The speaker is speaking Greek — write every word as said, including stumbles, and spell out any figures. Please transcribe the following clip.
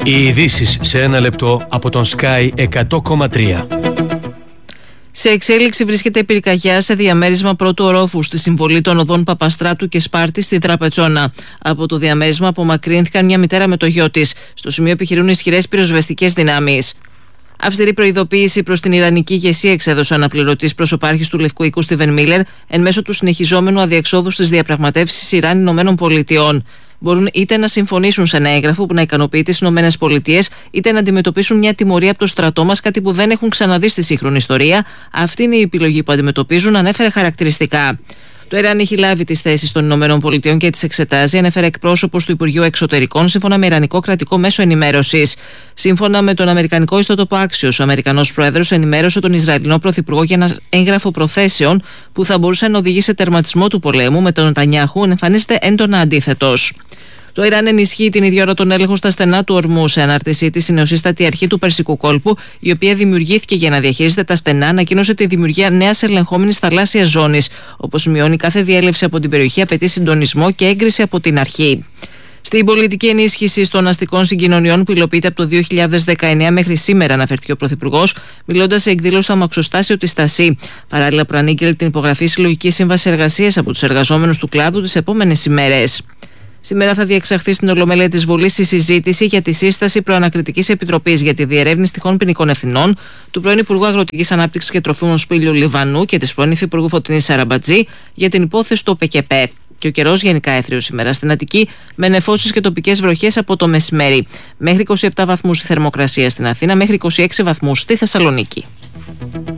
Οι ειδήσεις σε ένα λεπτό από τον Sky εκατό κόμμα τρία. Σε εξέλιξη βρίσκεται η πυρκαγιά σε διαμέρισμα πρώτου ορόφου στη συμβολή των οδών Παπαστράτου και Σπάρτη στη Τραπετσόνα. Από το διαμέρισμα απομακρύνθηκαν μια μητέρα με το γιο της. Στο σημείο επιχειρούν ισχυρές πυροσβεστικές δυνάμεις. Αυστηρή προειδοποίηση προς την Ιρανική ηγεσία εξέδωσε ο αναπληρωτής προσωπάρχης του Λευκού Οίκου Στίβεν Μίλερ εν μέσω του συνεχιζόμενου αδιεξόδου στις διαπραγματεύσεις Ιράν-Ηνωμένων Πολιτειών. Μπορούν είτε να συμφωνήσουν σε ένα έγγραφο που να ικανοποιεί τις Ηνωμένες Πολιτείες, είτε να αντιμετωπίσουν μια τιμωρία από το στρατό μας, κάτι που δεν έχουν ξαναδεί στη σύγχρονη ιστορία. Αυτή είναι η επιλογή που αντιμετωπίζουν, ανέφερε χαρακτηριστικά. Το Ιράν έχει λάβει τις θέσεις των Ηνωμένων Πολιτειών και τις εξετάζει, ανέφερε εκπρόσωπος του Υπουργείου Εξωτερικών, σύμφωνα με Ιρανικό κρατικό μέσο ενημέρωσης. Σύμφωνα με τον Αμερικανικό ιστότοπο Axios, ο Αμερικανός Πρόεδρος ενημέρωσε τον Ισραηλινό Πρωθυπουργό για ένα έγγραφο προθέσεων που θα μπορούσε να οδηγήσει σε τερματισμό του πολέμου, με τον Νετανιάχου να εμφανίζεται έντονα αντίθετος. Το Ιράν ενισχύει την ίδια ώρα τον έλεγχο στα στενά του ορμού, σε ανάρτησή της η νεοσύστατη αρχή του Περσικού κόλπου, η οποία δημιουργήθηκε για να διαχειρίζεται τα στενά, ανακοίνωσε τη δημιουργία νέας ελεγχόμενης θαλάσσιας ζώνης. Όπως σημειώνει, κάθε διέλευση από την περιοχή απαιτεί συντονισμό και έγκριση από την αρχή. Στην πολιτική ενίσχυση των αστικών συγκοινωνιών που υλοποιείται από το δύο χιλιάδες δεκαεννέα μέχρι σήμερα, αναφέρθηκε ο Πρωθυπουργός, μιλώντας σε εκδήλωση στο αμαξοστάσιο της Στασί. Παράλληλα, προανήγγειλε την υπογραφή συλλογικής σύμβασης εργασίας από τους εργαζόμενους του κλάδου τις επόμενες ημέρες. Σήμερα θα διεξαχθεί στην Ολομέλεια της Βουλής η συζήτηση για τη σύσταση προανακριτικής επιτροπής για τη διερεύνηση τυχόν ποινικών ευθυνών του πρώην Υπουργού Αγροτικής Ανάπτυξης και Τροφίμων Σπύλιου Λιβανού και της πρώην Υφυπουργού Φωτεινής Σαραμπατζή για την υπόθεση του ΟΠΕΚΕΠΕ. Και ο καιρός γενικά έθριος σήμερα στην Αττική, με νεφώσεις και τοπικές βροχές από το μεσημέρι. Μέχρι είκοσι επτά βαθμούς η θερμοκρασία στην Αθήνα, μέχρι είκοσι έξι βαθμούς στη Θεσσαλονίκη.